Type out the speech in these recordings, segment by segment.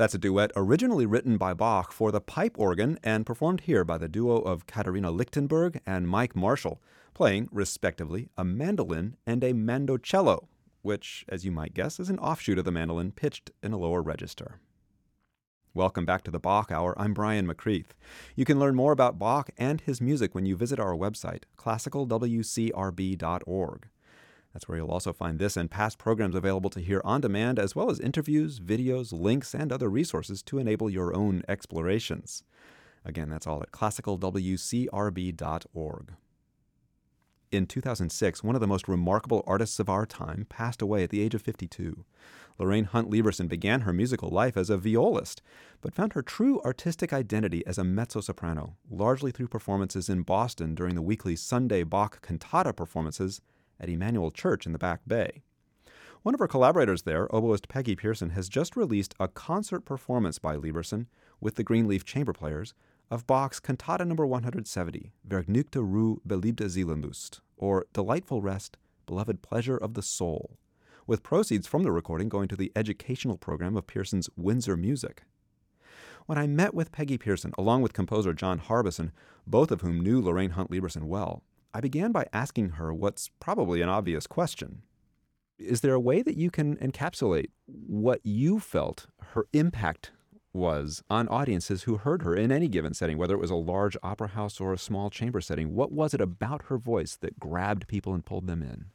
That's a duet originally written by Bach for the pipe organ and performed here by the duo of Katharina Lichtenberg and Mike Marshall, playing, respectively, a mandolin and a mandocello, which, as you might guess, is an offshoot of the mandolin pitched in a lower register. Welcome back to the Bach Hour. I'm Brian McCreath. You can learn more about Bach and his music when you visit our website, classicalwcrb.org. That's where you'll also find this and past programs available to hear on demand, as well as interviews, videos, links, and other resources to enable your own explorations. Again, that's all at classicalwcrb.org. In 2006, one of the most remarkable artists of our time passed away at the age of 52. Lorraine Hunt Lieberson began her musical life as a violist, but found her true artistic identity as a mezzo-soprano, largely through performances in Boston during the weekly Sunday Bach cantata performances at Emmanuel Church in the Back Bay. One of her collaborators there, oboist Peggy Pearson, has just released a concert performance by Lieberson with the Greenleaf Chamber Players of Bach's Cantata No. 170, Vergnügte Ruhe, beliebte Seelenlust, or Delightful Rest, Beloved Pleasure of the Soul, with proceeds from the recording going to the educational program of Pearson's Windsor Music. When I met with Peggy Pearson, along with composer John Harbison, both of whom knew Lorraine Hunt Lieberson well, I began by asking her what's probably an obvious question. Is there a way that you can encapsulate what you felt her impact was on audiences who heard her in any given setting, whether it was a large opera house or a small chamber setting? What was it about her voice that grabbed people and pulled them in?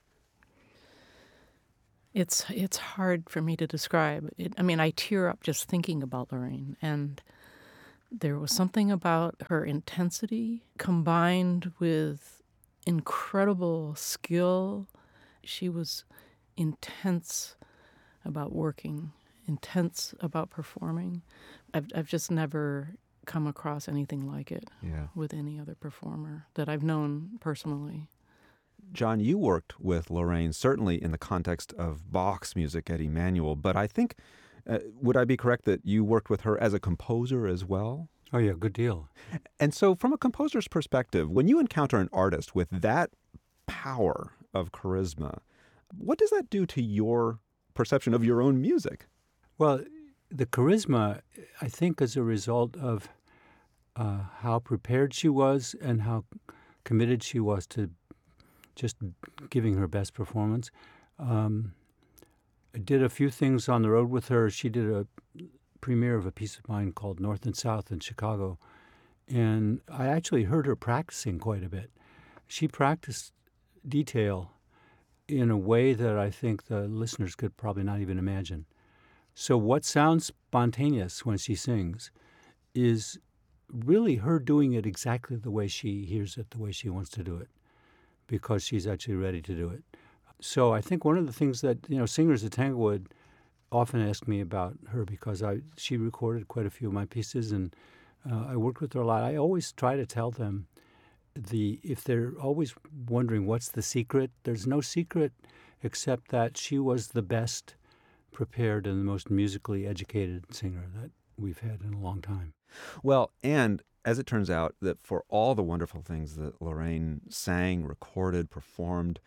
It's hard for me to describe. I tear up just thinking about Lorraine, and there was something about her intensity combined with incredible skill. She was intense about working, intense about performing. I've just never come across anything like it with any other performer that I've known personally. John, you worked with Lorraine certainly in the context of Bach's music at Emmanuel, but I think, would I be correct that you worked with her as a composer as well? Oh, yeah, good deal. And so from a composer's perspective, when you encounter an artist with that power of charisma, what does that do to your perception of your own music? Well, the charisma, I think, is a result of how prepared she was and how committed she was to just giving her best performance. I did a few things on the road with her. She did a premiere of a piece of mine called North and South in Chicago, and I actually heard her practicing quite a bit. She practiced detail in a way that I think the listeners could probably not even imagine. So what sounds spontaneous when she sings is really her doing it exactly the way she hears it, the way she wants to do it, because she's actually ready to do it. So I think one of the things that, singers at Tanglewood often ask me about her, because she recorded quite a few of my pieces, and I worked with her a lot. I always try to tell them if they're always wondering what's the secret, there's no secret except that she was the best prepared and the most musically educated singer that we've had in a long time. Well, and as it turns out, that for all the wonderful things that Lorraine sang, recorded, performed,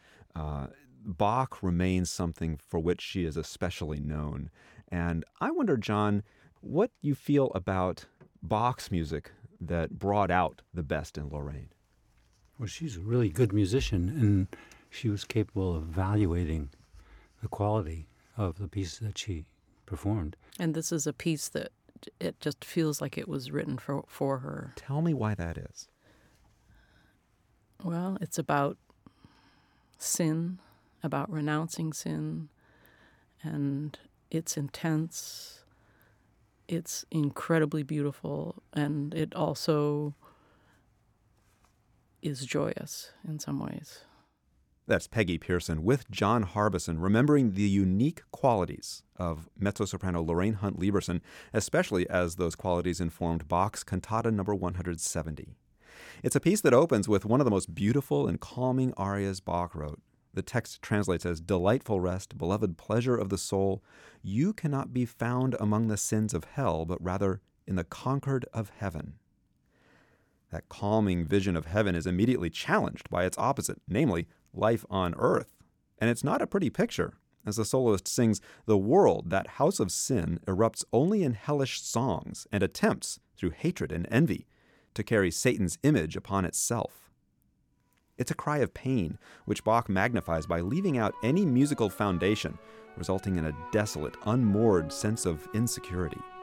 Bach remains something for which she is especially known. And I wonder, John, what you feel about Bach's music that brought out the best in Lorraine. Well, she's a really good musician, and she was capable of evaluating the quality of the pieces that she performed. And this is a piece that it just feels like it was written for her. Tell me why that is. Well, it's about sin, about renouncing sin, and it's intense, it's incredibly beautiful, and it also is joyous in some ways. That's Peggy Pearson with John Harbison, remembering the unique qualities of mezzo-soprano Lorraine Hunt Lieberson, especially as those qualities informed Bach's Cantata No. 170. It's a piece that opens with one of the most beautiful and calming arias Bach wrote. The text translates as, "Delightful rest, beloved pleasure of the soul, you cannot be found among the sins of hell, but rather in the concord of heaven." That calming vision of heaven is immediately challenged by its opposite, namely life on earth. And it's not a pretty picture. As the soloist sings, the world, that house of sin, erupts only in hellish songs and attempts, through hatred and envy, to carry Satan's image upon itself. It's a cry of pain, which Bach magnifies by leaving out any musical foundation, resulting in a desolate, unmoored sense of insecurity.